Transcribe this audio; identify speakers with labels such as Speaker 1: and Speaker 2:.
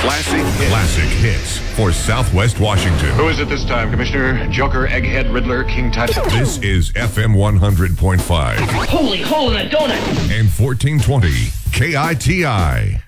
Speaker 1: Classic hits for Southwest Washington.
Speaker 2: Who is it this time, Commissioner? Joker, Egghead, Riddler, King Tut?
Speaker 1: This is FM 100.5.
Speaker 3: Holy hole in a donut!
Speaker 1: And 1420 KITI.